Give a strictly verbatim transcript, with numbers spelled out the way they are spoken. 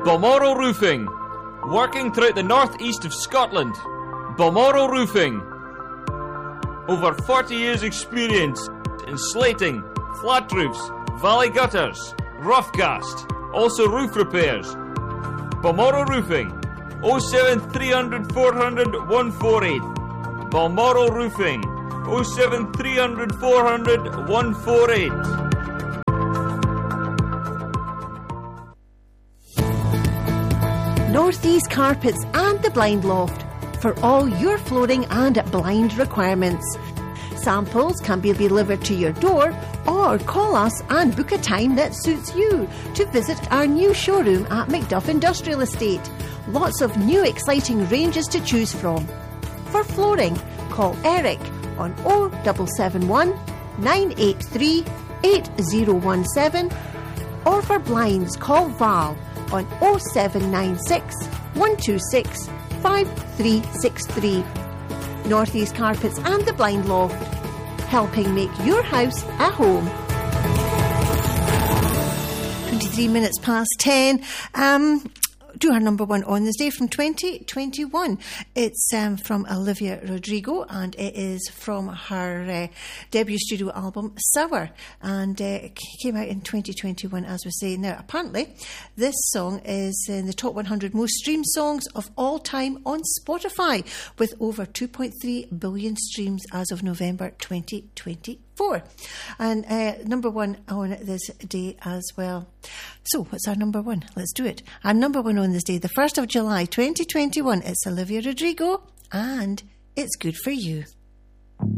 Balmoral Roofing, working throughout the northeast of Scotland. Balmoral Roofing, over forty years experience in slating, flat roofs, valley gutters, rough cast, also roof repairs. Balmoral Roofing, oh seven three hundred four hundred one forty-eight. Balmoral Roofing, oh seven three hundred four hundred one forty-eight. Northeast Carpets and the Blind Loft for all your flooring and blind requirements. Samples can be delivered to your door or call us and book a time that suits you to visit our new showroom at Macduff Industrial Estate. Lots of new exciting ranges to choose from. For flooring, call Eric on oh seven seven one, nine eight three, eight oh one seven, or for blinds, call Val on oh seven nine six, one two six, five three six three. Northeast Carpets and the Blind Loft, helping make your house a home. twenty-three minutes past ten. Um, do our number one on this day from twenty twenty-one. It's um, from Olivia Rodrigo, and it is from her uh, debut studio album Sour, and uh, it came out in twenty twenty-one, as we say. Now, apparently this song is in the top one hundred most streamed songs of all time on Spotify, with over two point three billion streams as of November twenty twenty-four, and uh, number one on this day as well. So what's our number one? Let's do it. Our number one on this day, the first of July twenty twenty-one, it's Olivia Rodrigo, and It's Good For You.